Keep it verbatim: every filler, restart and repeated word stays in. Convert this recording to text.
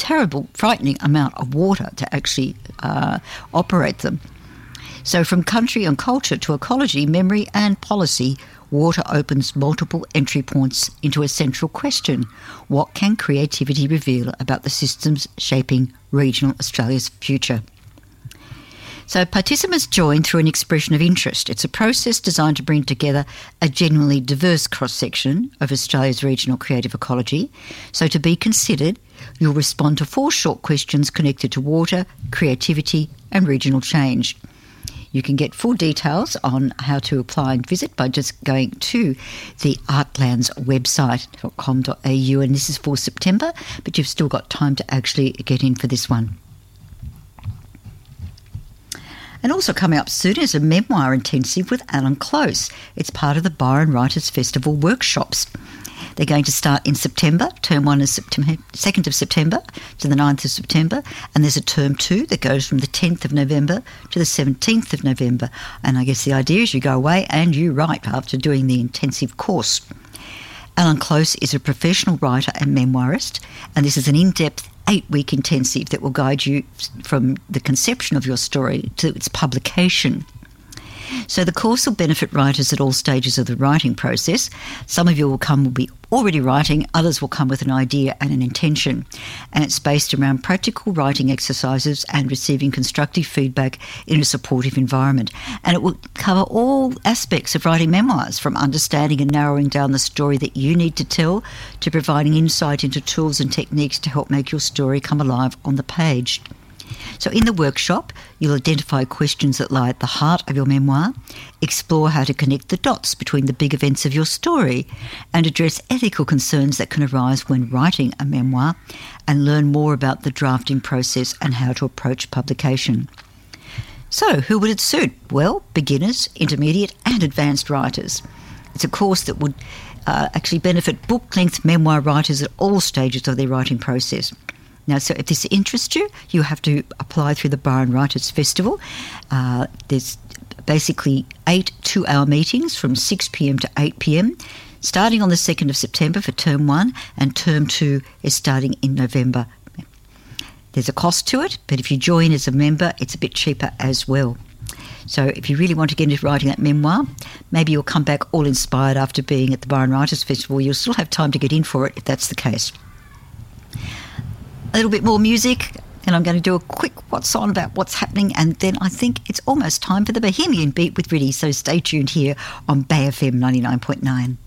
terrible, frightening amount of water to actually uh, operate them. So from country and culture to ecology, memory and policy, water opens multiple entry points into a central question. What can creativity reveal about the systems shaping regional Australia's future? So participants join through an expression of interest. It's a process designed to bring together a genuinely diverse cross-section of Australia's regional creative ecology. So to be considered, you'll respond to four short questions connected to water, creativity and regional change. You can get full details on how to apply and visit by just going to the artlands website dot com dot a u, and this is for September, but you've still got time to actually get in for this one. And also coming up soon is a memoir intensive with Alan Close. It's part of the Byron Writers Festival workshops. They're going to start in September. Term one is September, second of September to the ninth of September. And there's a term two that goes from the tenth of November to the seventeenth of November. And I guess the idea is you go away and you write after doing the intensive course. Alan Close is a professional writer and memoirist, and this is an in-depth eight-week intensive that will guide you from the conception of your story to its publication. So the course will benefit writers at all stages of the writing process. Some of you will come will be already writing, others will come with an idea and an intention. And it's based around practical writing exercises and receiving constructive feedback in a supportive environment. And it will cover all aspects of writing memoirs, from understanding and narrowing down the story that you need to tell to providing insight into tools and techniques to help make your story come alive on the page. So in the workshop, you'll identify questions that lie at the heart of your memoir, explore how to connect the dots between the big events of your story, and address ethical concerns that can arise when writing a memoir, and learn more about the drafting process and how to approach publication. So who would it suit? Well, beginners, intermediate and advanced writers. It's a course that would uh, actually benefit book-length memoir writers at all stages of their writing process. Now, so if this interests you, you have to apply through the Byron Writers Festival. Uh, there's basically eight two-hour meetings from six p.m. to eight p.m, starting on the second of September for term one, and term two is starting in November. There's a cost to it, but if you join as a member, it's a bit cheaper as well. So if you really want to get into writing that memoir, maybe you'll come back all inspired after being at the Byron Writers Festival. You'll still have time to get in for it if that's the case. A little bit more music, and I'm going to do a quick what's on about what's happening, and then I think it's almost time for the Bohemian Beat with Riddy, so stay tuned here on Bay F M ninety-nine point nine.